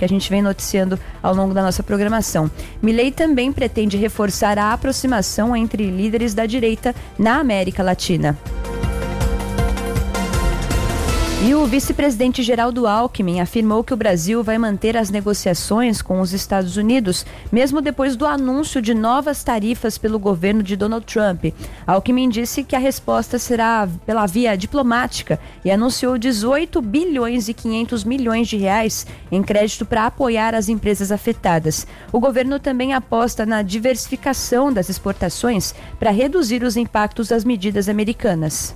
que a gente vem noticiando ao longo da nossa programação. Milei também pretende reforçar a aproximação entre líderes da direita na América Latina. E o vice-presidente Geraldo Alckmin afirmou que o Brasil vai manter as negociações com os Estados Unidos, mesmo depois do anúncio de novas tarifas pelo governo de Donald Trump. Alckmin disse que a resposta será pela via diplomática e anunciou 18 bilhões e 500 milhões de reais em crédito para apoiar as empresas afetadas. O governo também aposta na diversificação das exportações para reduzir os impactos das medidas americanas.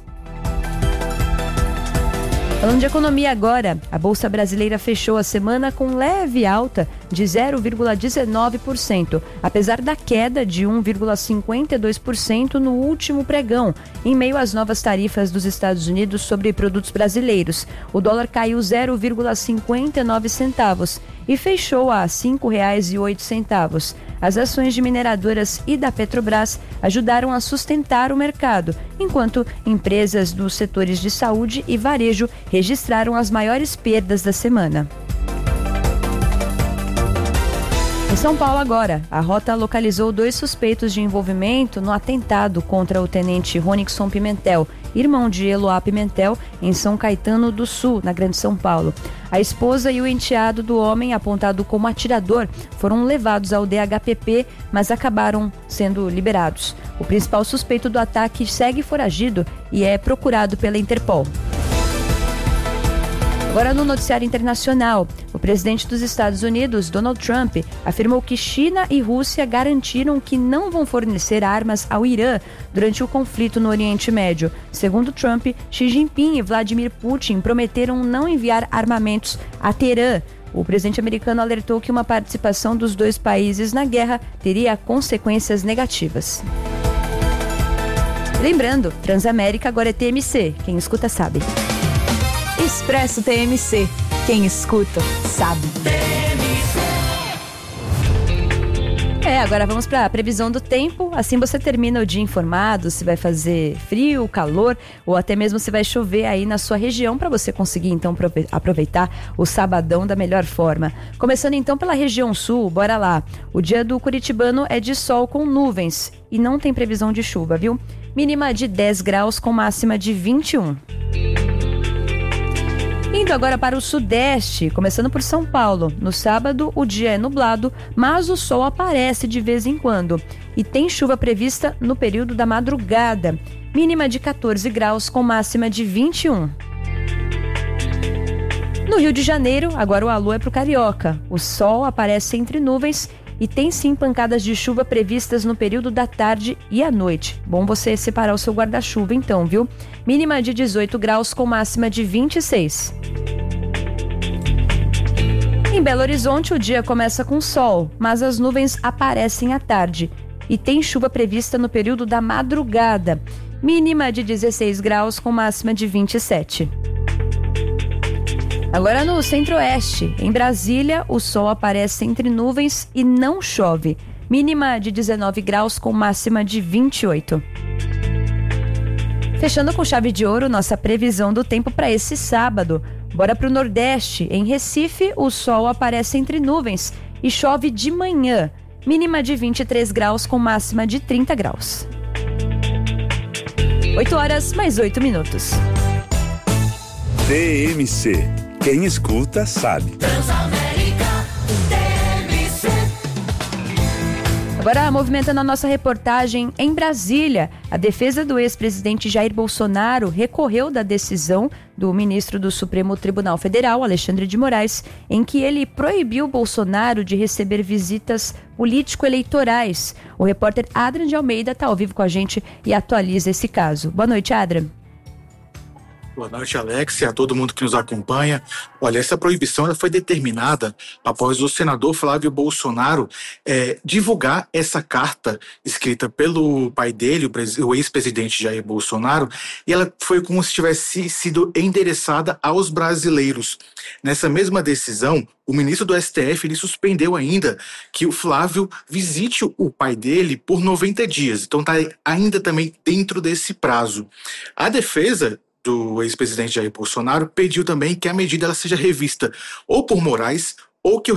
Falando de economia agora, a Bolsa Brasileira fechou a semana com leve alta de 0,19%, apesar da queda de 1,52% no último pregão, em meio às novas tarifas dos Estados Unidos sobre produtos brasileiros. O dólar caiu 0,59 centavos e fechou a R$ 5,08. As ações de mineradoras e da Petrobras ajudaram a sustentar o mercado, enquanto empresas dos setores de saúde e varejo registraram as maiores perdas da semana. Em São Paulo agora, a Rota localizou 2 suspeitos de envolvimento no atentado contra o tenente Ronixon Pimentel, irmão de Eloá Pimentel, em São Caetano do Sul, na Grande São Paulo. A esposa e o enteado do homem, apontado como atirador, foram levados ao DHPP, mas acabaram sendo liberados. O principal suspeito do ataque segue foragido e é procurado pela Interpol. Agora no noticiário internacional, o presidente dos Estados Unidos, Donald Trump, afirmou que China e Rússia garantiram que não vão fornecer armas ao Irã durante o conflito no Oriente Médio. Segundo Trump, Xi Jinping e Vladimir Putin prometeram não enviar armamentos a Teherã. O presidente americano alertou que uma participação dos 2 países na guerra teria consequências negativas. Lembrando, Transamérica agora é TMC, quem escuta sabe. Expresso TMC. Quem escuta, sabe. Agora vamos para a previsão do tempo. Assim você termina o dia informado se vai fazer frio, calor ou até mesmo se vai chover aí na sua região, para você conseguir então aproveitar o sabadão da melhor forma. Começando então pela região sul, bora lá. O dia do curitibano é de sol com nuvens e não tem previsão de chuva, viu? Mínima de 10 graus com máxima de 21. Indo agora para o sudeste, começando por São Paulo. No sábado, o dia é nublado, mas o sol aparece de vez em quando. E tem chuva prevista no período da madrugada. Mínima de 14 graus com máxima de 21. No Rio de Janeiro, agora o alô é para o Carioca. O sol aparece entre nuvens e tem sim pancadas de chuva previstas no período da tarde e à noite. Bom você separar o seu guarda-chuva então, viu? Mínima de 18 graus com máxima de 26. Em Belo Horizonte, o dia começa com sol, mas as nuvens aparecem à tarde. E tem chuva prevista no período da madrugada. Mínima de 16 graus com máxima de 27. Agora no centro-oeste, em Brasília, o sol aparece entre nuvens e não chove. Mínima de 19 graus com máxima de 28. Fechando com chave de ouro nossa previsão do tempo para esse sábado. Bora para o Nordeste. Em Recife, o sol aparece entre nuvens e chove de manhã. Mínima de 23 graus com máxima de 30 graus. 8 horas mais 8 minutos. TMC. Quem escuta, sabe. Transamérica, TMC. Agora, movimentando a nossa reportagem em Brasília, a defesa do ex-presidente Jair Bolsonaro recorreu da decisão do ministro do Supremo Tribunal Federal, Alexandre de Moraes, em que ele proibiu Bolsonaro de receber visitas político-eleitorais. O repórter Adrian de Almeida está ao vivo com a gente e atualiza esse caso. Boa noite, Adrian. Boa noite, Alex, e a todo mundo que nos acompanha. Olha, essa proibição ela foi determinada após o senador Flávio Bolsonaro divulgar essa carta escrita pelo pai dele, o ex-presidente Jair Bolsonaro, e ela foi como se tivesse sido endereçada aos brasileiros. Nessa mesma decisão, o ministro do STF ele suspendeu ainda que o Flávio visite o pai dele por 90 dias. Então está ainda também dentro desse prazo. A defesa do ex-presidente Jair Bolsonaro pediu também que a medida ela seja revista ou por Moraes ou que o